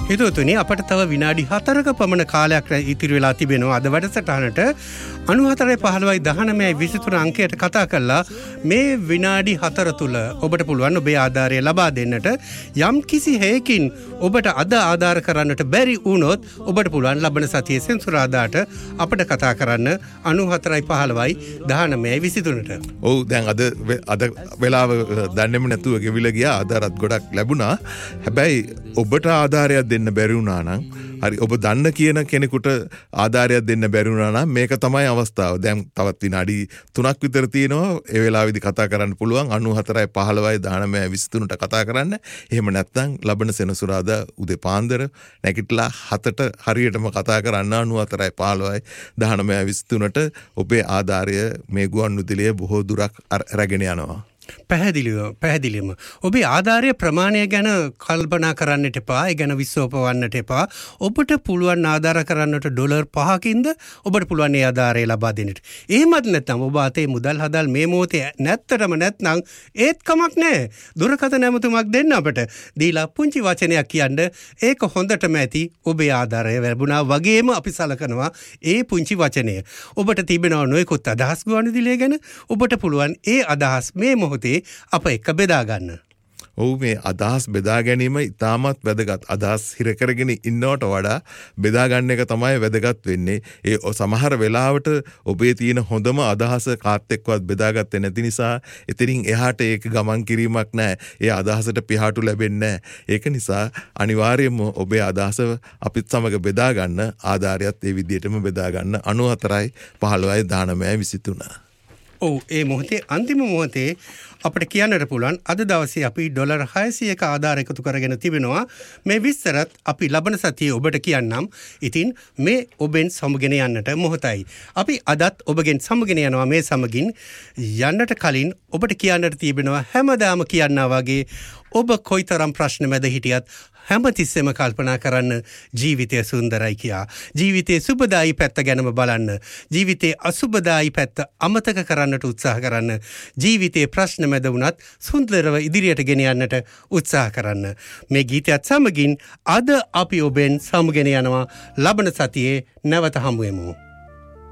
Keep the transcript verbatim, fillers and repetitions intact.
හිතවතුනි අපට තව විනාඩි හතරක පමණ කාලයක් ඉතිරි වෙලා තිබෙනවා අද වැඩසටහනට අනූහතරයි පහළොවයි දහනවයයි විසිතුන අංකයට කතා කරලා මේ විනාඩි හතර තුල ඔබට පුළුවන් ඔබේ ආධාරය ලබා දෙන්නට යම් කිසි හේකින් ඔබට අද ආධාර කරන්නට බැරි වුණොත් ඔබට පුළුවන් ලබන සතියේ සෙන්සුරාදාට අපට කතා කරන්න අනූහතරයි පහළොවයි දහනවයයි විසිතුනට. ඔව් දැන් අද අද වෙලාව දන්නේම නැතුව ගෙවිලා ගියා ආධාරත් ගොඩක් ලැබුණා. හැබැයි ඔබට ආධාරයක් දෙන්න බැරි වුණා නම් හරි ඔබ දන්න කියන කෙනෙකුට ආධාරයක් දෙන්න බැරි වුණා නම් මේක තමයි අවස්ථාව. දැන් තවත් විනාඩි තුනක් විතර තියෙනවා. ඒ වෙලාවේදී කතා කරන්න පුළුවන් අනූහතරයි පහළොවයි දහනවයයි විසිතුනට කතා කරන්න. එහෙම නැත්නම් ලබන සෙනසුරාදා උදේ පාන්දර නැගිටලා හතට හරියටම කතා කරන්න අනූහතරයි පහළොවයි දහනවයයි විසිතුනට ඔබේ ආධාරය මේ ගුවන්විදුලියේ බොහෝ දුරක් රැගෙන යනවා. පැහැදිලිව පැහැදිලිවම ඔබේ ආධාරය ප්‍රමාණය ගැන කල්පනා කරන්නට එපා. ඒ ගැන විශ්වාසවන්නට එපා. ඔබට පුළුවන් ආධාර කරන්නට ඩොලර් පහකින්ද ඔබට පුළුවන් ඒ ආධාරය ලබා දෙන්නට. එහෙමත් නැත්නම් ඔබ අතේ මුදල් හදල් මේ මොහොතේ නැත්තටම නැත්නම් ඒත් කමක් නැහැ. දුරකථන නැමතුමක් දෙන්න අපට. දීලා පුංචි වචනයක් කියන්න ඒක හොඳටම ඇති ඔබේ ආධාරය ලැබුණා වගේම අපි සලකනවා ඒ පුංචි වචනය. ඔබට තිබෙනවා නොයෙකුත් අදහස් ගුවන්විදුලිය ගැන. ඔබට පුළුවන් ඒ අදහස් මේ මොහොතේ අප එක බෙදා ගන්න. ඔව් මේ අදහස් බෙදා ගැනීම ඉතාමත් වැදගත්. අදහස් හිර කරගෙන ඉන්නවට වඩා බෙදා ගන්න එක තමයි වැදගත් වෙන්නේ. ඒ සමහර වෙලාවට ඔබේ තියෙන හොඳම අදහස කාත් එක්කවත් බෙදාගත්තේ නැති නිසා එතනින් එහාට ඒක ගමන් කිරීමක් නැහැ. ඒ අදහසට පියාටු ලැබෙන්නේ නැහැ. ඒක නිසා අනිවාර්යයෙන්ම ඔබේ අදහස අපිත් සමග බෙදා ගන්න ආධාරයත් ඒ විදිහටම බෙදා ගන්න අනූහතරයි පහළොවයි දහනවයයි විසිතුන. ඔව් ඒ මොහොතේ අන්තිම මොහොතේ අපිට කියන්නට පුළුවන් අද දවසේ අපි ඩොලර් හයසියක ආධාර එකතු කරගෙන තිබෙනවා. මේ විස්තරත් අපි ලබන සතියේ ඔබට කියන්නම්. ඉතින් මේ ඔබෙන් සමුගෙන යන්නට මොහොතයි. අපි අදත් ඔබගෙන් සමුගෙන යනවා. මේ සමගින් යන්නට කලින් ඔබට කියන්නට තිබෙනවා හැමදාම කියනවා වගේ ඔබ කොයිතරම් ප්‍රශ්න මැද හිටියත් හැමතිස්සෙම කල්පනා කරන්න ජීවිතය සුන්දරයි කියා. ජීවිතයේ සුබදායි පැත්ත ගැනම බලන්න. ජීවිතයේ අසුබදායි පැත්ත අමතක කරන්නට උත්සාහ කරන්න. ජීවිතයේ ප්‍රශ්න මැද වුණත් සුන්දරව ඉදිරියට ගෙන යන්නට උත්සාහ කරන්න. මේ ගීතයත් සමගින් අද අපි ඔබෙන් සමුගෙන යනවා. ලබන සතියේ නැවත හමු වෙමු.